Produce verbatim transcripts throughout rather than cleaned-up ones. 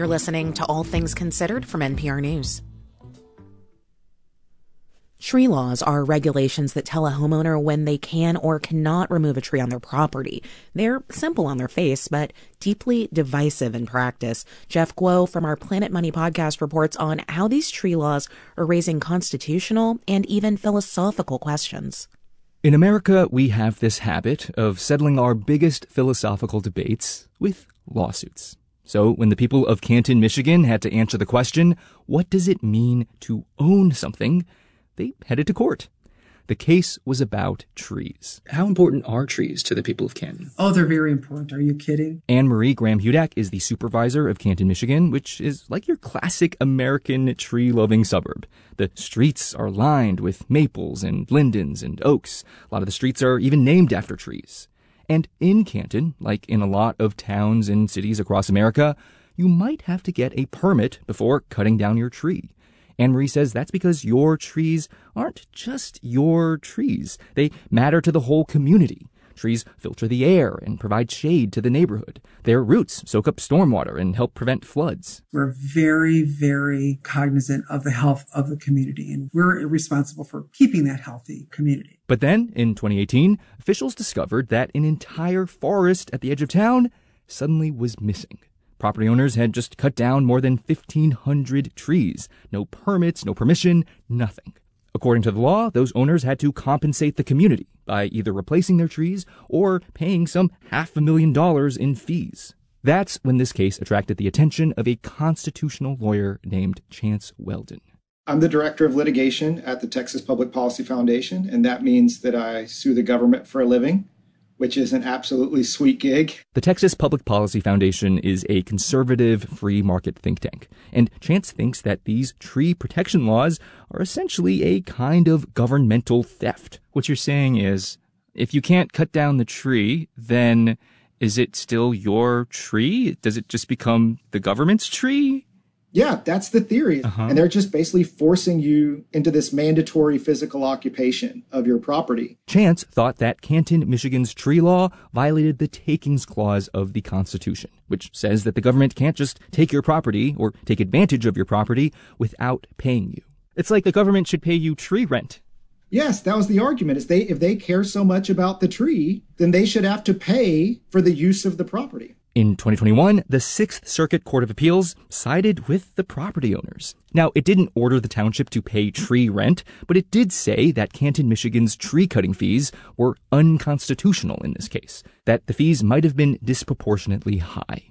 You're listening to All Things Considered from N P R News. Tree laws are regulations that tell a homeowner when they can or cannot remove a tree on their property. They're simple on their face, but deeply divisive in practice. Jeff Guo from our Planet Money podcast reports on how these tree laws are raising constitutional and even philosophical questions. In America, we have this habit of settling our biggest philosophical debates with lawsuits. So when the people of Canton, Michigan had to answer the question, what does it mean to own something? They headed to court. The case was about trees. How important are trees to the people of Canton? Oh, they're very important. Are you kidding? Anne-Marie Graham-Hudak is the supervisor of Canton, Michigan, which is like your classic American tree-loving suburb. The streets are lined with maples and lindens and oaks. A lot of the streets are even named after trees. And in Canton, like in a lot of towns and cities across America, you might have to get a permit before cutting down your tree. Anne-Marie says that's because your trees aren't just your trees. They matter to the whole community. Trees filter the air and provide shade to the neighborhood. Their roots soak up stormwater and help prevent floods. We're very, very cognizant of the health of the community, and we're responsible for keeping that healthy community. But then, in twenty eighteen, officials discovered that an entire forest at the edge of town suddenly was missing. Property owners had just cut down more than fifteen hundred trees. No permits, no permission, nothing. According to the law, those owners had to compensate the community by either replacing their trees or paying some half a million dollars in fees. That's when this case attracted the attention of a constitutional lawyer named Chance Weldon. I'm the director of litigation at the Texas Public Policy Foundation, and that means that I sue the government for a living, which is an absolutely sweet gig. The Texas Public Policy Foundation is a conservative free market think tank, and Chance thinks that these tree protection laws are essentially a kind of governmental theft. What you're saying is, if you can't cut down the tree, then is it still your tree? Does it just become the government's tree? Yeah, that's the theory. Uh-huh. And they're just basically forcing you into this mandatory physical occupation of your property. Chance thought that Canton, Michigan's tree law violated the takings clause of the Constitution, which says that the government can't just take your property or take advantage of your property without paying you. It's like the government should pay you tree rent. Yes, that was the argument. Is they if they care so much about the tree, then they should have to pay for the use of the property. In twenty twenty-one, the Sixth Circuit Court of Appeals sided with the property owners. Now, it didn't order the township to pay tree rent, but it did say that Canton, Michigan's tree cutting fees were unconstitutional in this case, that the fees might have been disproportionately high.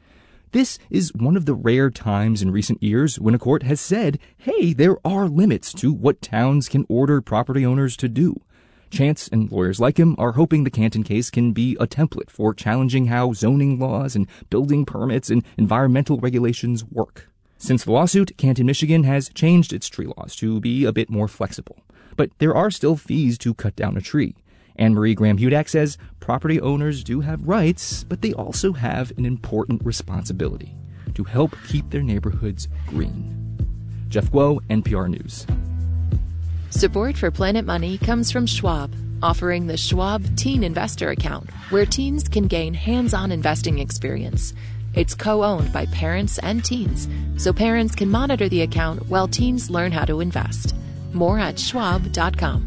This is one of the rare times in recent years when a court has said, hey, there are limits to what towns can order property owners to do. Chance and lawyers like him are hoping the Canton case can be a template for challenging how zoning laws and building permits and environmental regulations work. Since the lawsuit, Canton, Michigan has changed its tree laws to be a bit more flexible. But there are still fees to cut down a tree. Anne-Marie Graham-Hudak says property owners do have rights, but they also have an important responsibility to help keep their neighborhoods green. Jeff Guo, N P R News. Support for Planet Money comes from Schwab, offering the Schwab Teen Investor Account, where teens can gain hands-on investing experience. It's co-owned by parents and teens, so parents can monitor the account while teens learn how to invest. More at schwab dot com.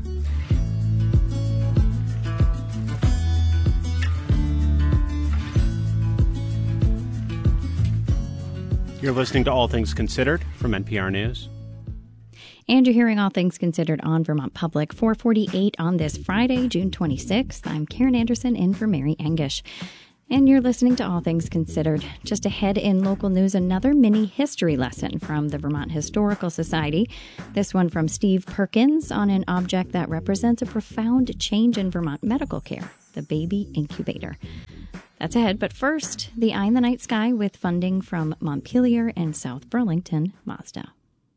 You're listening to All Things Considered from N P R News. And you're hearing All Things Considered on Vermont Public, four forty-eight on this Friday, June twenty-sixth. I'm Karen Anderson in for Mary Engish. And you're listening to All Things Considered. Just ahead in local news, another mini history lesson from the Vermont Historical Society. This one from Steve Perkins on an object that represents a profound change in Vermont medical care, the baby incubator. That's ahead, but first, the Eye in the Night Sky with funding from Montpelier and South Burlington Mazda.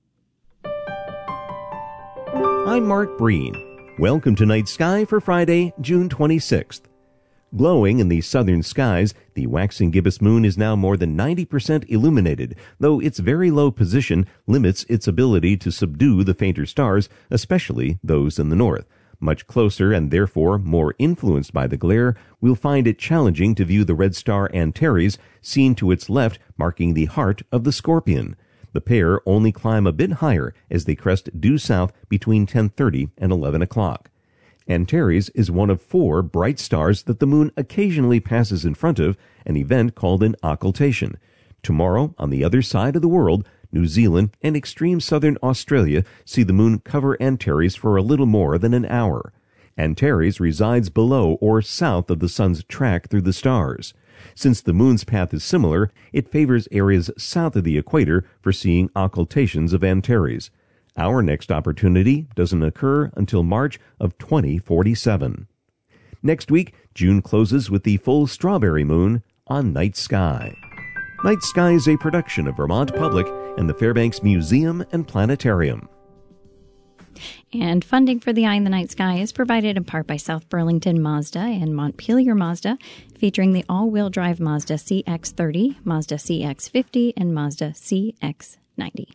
I'm Mark Breen. Welcome to Night Sky for Friday, June twenty-sixth. Glowing in the southern skies, the waxing gibbous moon is now more than ninety percent illuminated, though its very low position limits its ability to subdue the fainter stars, especially those in the north. Much closer and therefore more influenced by the glare, we'll find it challenging to view the red star Antares seen to its left, marking the heart of the Scorpion. The pair only climb a bit higher as they crest due south between ten thirty and eleven o'clock. Antares is one of four bright stars that the moon occasionally passes in front of, an event called an occultation. Tomorrow, on the other side of the world, New Zealand and extreme southern Australia see the moon cover Antares for a little more than an hour. Antares resides below or south of the sun's track through the stars. Since the moon's path is similar, it favors areas south of the equator for seeing occultations of Antares. Our next opportunity doesn't occur until March of twenty forty-seven. Next week, June closes with the full strawberry moon on Night Sky. Night Sky is a production of Vermont Public and the Fairbanks Museum and Planetarium. And funding for the Eye in the Night Sky is provided in part by South Burlington Mazda and Montpelier Mazda, featuring the all-wheel drive Mazda C X thirty, Mazda C X fifty, and Mazda C X ninety.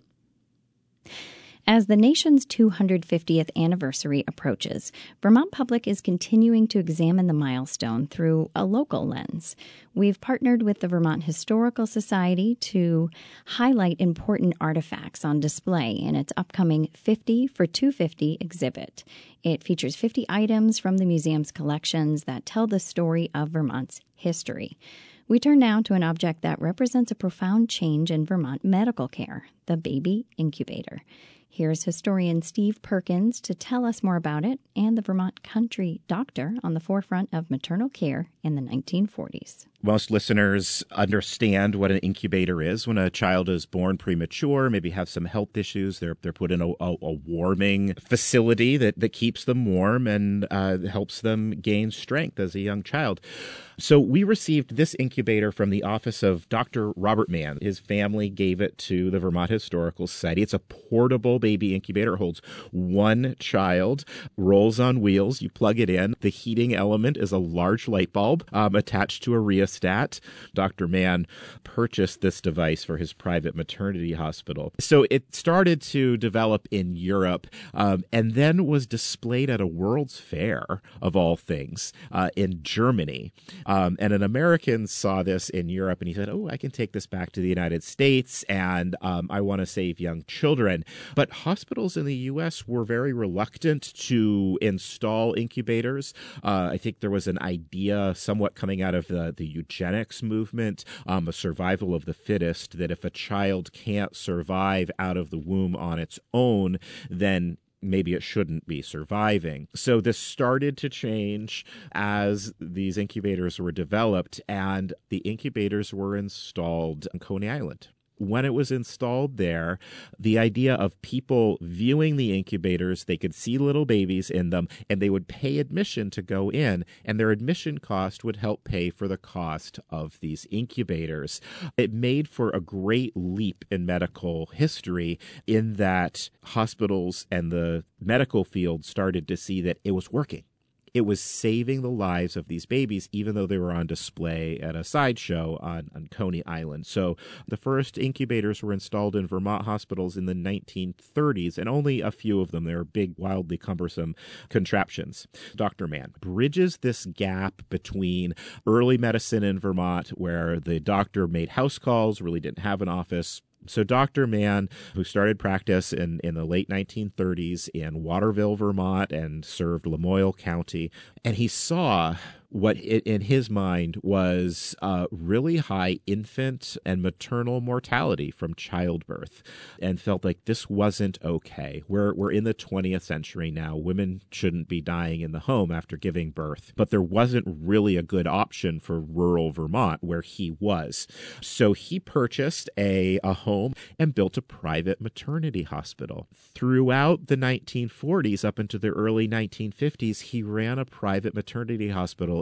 As the nation's two hundred fiftieth anniversary approaches, Vermont Public is continuing to examine the milestone through a local lens. We've partnered with the Vermont Historical Society to highlight important artifacts on display in its upcoming fifty for two hundred fifty exhibit. It features fifty items from the museum's collections that tell the story of Vermont's history. We turn now to an object that represents a profound change in Vermont medical care, the baby incubator. Here's historian Steve Perkins to tell us more about it and the Vermont country doctor on the forefront of maternal care in the nineteen forties. Most listeners understand what an incubator is. When a child is born premature, maybe have some health issues, they're they're put in a, a, a warming facility that, that keeps them warm and uh, helps them gain strength as a young child. So we received this incubator from the office of Doctor Robert Mann. His family gave it to the Vermont Historical Society. It's a portable baby incubator. It holds one child, rolls on wheels. You plug it in. The heating element is a large light bulb um, attached to a rheostat. Doctor Mann purchased this device for his private maternity hospital. So it started to develop in Europe um, and then was displayed at a World's Fair, of all things, uh, in Germany. Um, and an American saw this in Europe and he said, oh, I can take this back to the United States and um, I want to save young children. But hospitals in the U S were very reluctant to install incubators. Uh, I think there was an idea somewhat coming out of the, the eugenics movement, um, a survival of the fittest, that if a child can't survive out of the womb on its own, then maybe it shouldn't be surviving. So this started to change as these incubators were developed, and the incubators were installed on Coney Island. When it was installed there, the idea of people viewing the incubators, they could see little babies in them, and they would pay admission to go in, and their admission cost would help pay for the cost of these incubators. It made for a great leap in medical history in that hospitals and the medical field started to see that it was working. It was saving the lives of these babies, even though they were on display at a sideshow on, on Coney Island. So the first incubators were installed in Vermont hospitals in the nineteen thirties, and only a few of them. They were big, wildly cumbersome contraptions. Doctor Mann bridges this gap between early medicine in Vermont, where the doctor made house calls, really didn't have an office. So Doctor Mann, who started practice in, in the late nineteen thirties in Waterville, Vermont, and served Lamoille County, and he saw what it, in his mind was uh, really high infant and maternal mortality from childbirth, and felt like this wasn't okay. We're, we're in the twentieth century now. Women shouldn't be dying in the home after giving birth, but there wasn't really a good option for rural Vermont where he was. So he purchased a, a home and built a private maternity hospital. Throughout the nineteen forties up into the early nineteen fifties, he ran a private maternity hospital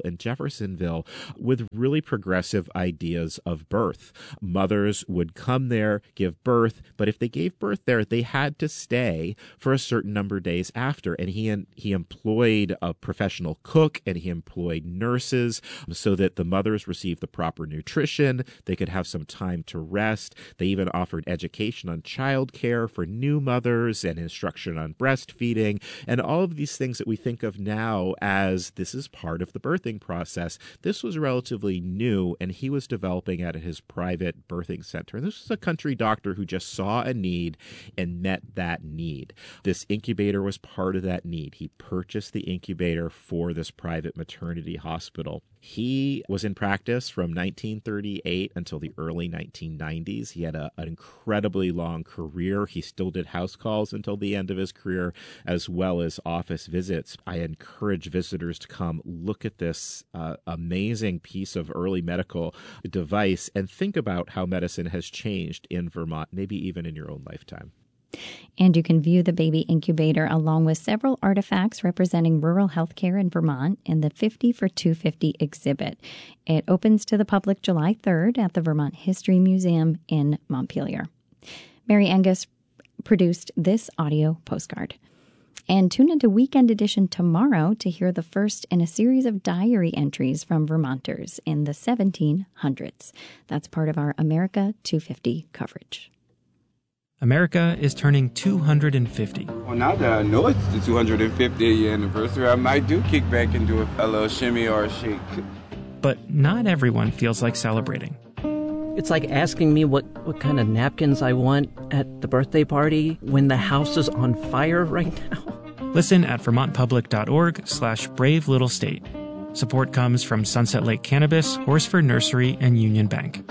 and Jeffersonville with really progressive ideas of birth. Mothers would come there, give birth, but if they gave birth there, they had to stay for a certain number of days after. And he he employed a professional cook and he employed nurses so that the mothers received the proper nutrition. They could have some time to rest. They even offered education on childcare for new mothers and instruction on breastfeeding and all of these things that we think of now as this is part of the birthing process. This was relatively new, and he was developing it at his private birthing center. And this was a country doctor who just saw a need and met that need. This incubator was part of that need. He purchased the incubator for this private maternity hospital. He was in practice from nineteen thirty-eight until the early nineteen nineties. He had a, an incredibly long career. He still did house calls until the end of his career, as well as office visits. I encourage visitors to come look at this uh, amazing piece of early medical device and think about how medicine has changed in Vermont, maybe even in your own lifetime. And you can view the baby incubator along with several artifacts representing rural healthcare in Vermont in the fifty for two hundred fifty exhibit. It opens to the public July third at the Vermont History Museum in Montpelier. Mary Angus produced this audio postcard. And tune into Weekend Edition tomorrow to hear the first in a series of diary entries from Vermonters in the seventeen hundreds. That's part of our America two fifty coverage. America is turning two hundred fifty. Well, now that I know it's the two hundred fiftieth year anniversary, I might do kick back and do a, a little shimmy or a shake. But not everyone feels like celebrating. It's like asking me what, what kind of napkins I want at the birthday party when the house is on fire right now. Listen at vermontpublic.org slash brave little state. Support comes from Sunset Lake Cannabis, Horsford Nursery, and Union Bank.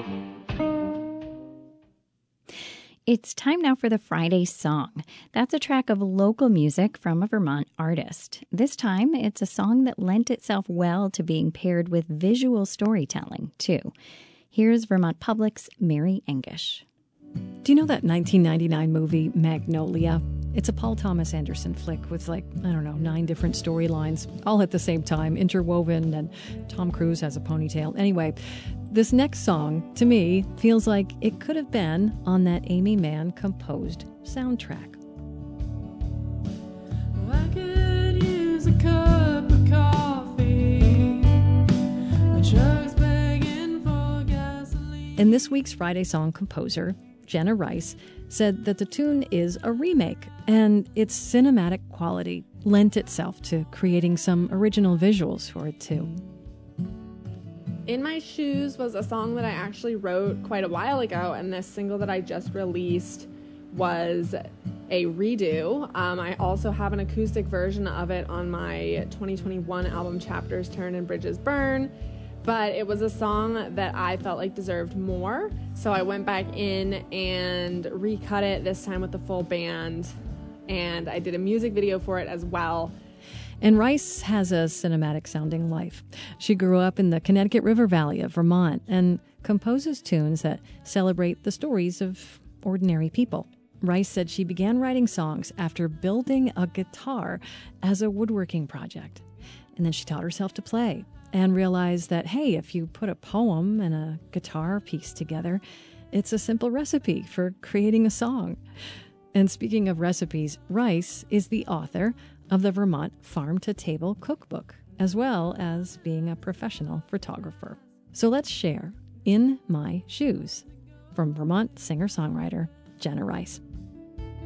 It's time now for the Friday Song. That's a track of local music from a Vermont artist. This time, it's a song that lent itself well to being paired with visual storytelling, too. Here's Vermont Public's Mary Engish. Do you know that nineteen ninety-nine movie, Magnolia? It's a Paul Thomas Anderson flick with, like, I don't know, nine different storylines, all at the same time, interwoven, and Tom Cruise has a ponytail. Anyway, this next song, to me, feels like it could have been on that Amy Mann composed soundtrack. Well, I could use a cup of coffee. My truck's begging for gasoline. And this week's Friday Song composer, Jenna Rice, said that the tune is a remake, and its cinematic quality lent itself to creating some original visuals for it, too. In My Shoes was a song that I actually wrote quite a while ago, and this single that I just released was a redo. Um, I also have an acoustic version of it on my twenty twenty-one album, Chapters Turn and Bridges Burn. But it was a song that I felt like deserved more, so I went back in and recut it, this time with the full band, and I did a music video for it as well. And Rice has a cinematic-sounding life. She grew up in the Connecticut River Valley of Vermont and composes tunes that celebrate the stories of ordinary people. Rice said she began writing songs after building a guitar as a woodworking project. And then she taught herself to play and realized that, hey, if you put a poem and a guitar piece together, it's a simple recipe for creating a song. And speaking of recipes, Rice is the author of the Vermont Farm to Table Cookbook, as well as being a professional photographer. So let's share In My Shoes from Vermont singer-songwriter Jenna Rice.